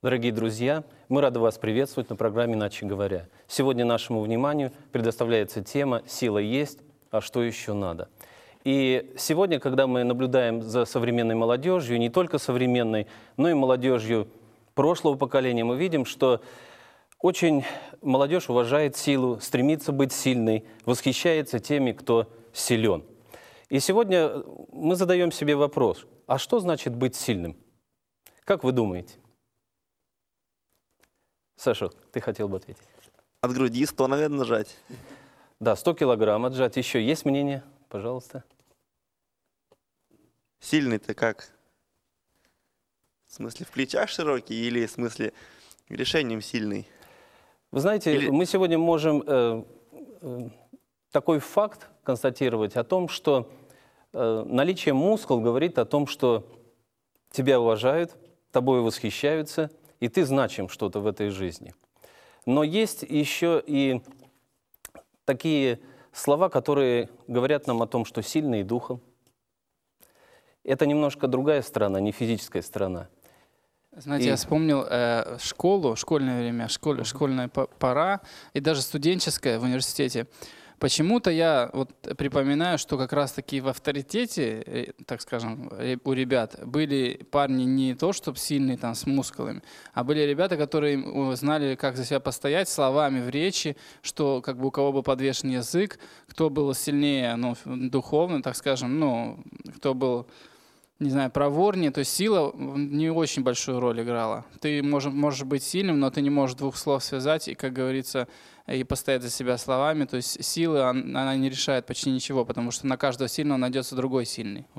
Дорогие друзья, мы рады вас приветствовать на программе «Иначе говоря». Сегодня нашему вниманию предоставляется тема «Сила есть, а что еще надо?». И сегодня, когда мы наблюдаем за современной молодежью, не только современной, но и молодежью прошлого поколения, мы видим, что очень молодежь уважает силу, стремится быть сильной, восхищается теми, кто силен. И сегодня мы задаем себе вопрос, а что значит быть сильным? Как вы думаете? Саша, ты хотел бы ответить? От груди 100, наверное, нажать. Да, 100 килограмм отжать. Еще есть мнение? Пожалуйста. Сильный-то как? В смысле, в плечах широкий или в смысле решением сильный? Вы знаете, мы сегодня можем такой факт констатировать о том, что наличие мускул говорит о том, что тебя уважают, тобой восхищаются, и ты значим что-то в этой жизни. Но есть еще и такие слова, которые говорят нам о том, что сильный духом. Это немножко другая сторона, не физическая сторона. Знаете, я вспомнил школу, школьное время, школьная пора, и даже студенческая в университете. Почему-то я вот припоминаю, что как раз-таки в авторитете, так скажем, у ребят были парни не то, чтобы сильные там с мускулами, а были ребята, которые знали, как за себя постоять словами в речи, что как бы у кого был подвешен язык, кто был сильнее, ну, духовно, так скажем, ну, кто был, не знаю, проворнее, то есть сила не очень большую роль играла. Ты можешь быть сильным, но ты не можешь двух слов связать и, как говорится, и постоять за себя словами. То есть сила, она не решает почти ничего, потому что на каждого сильного найдется другой сильный.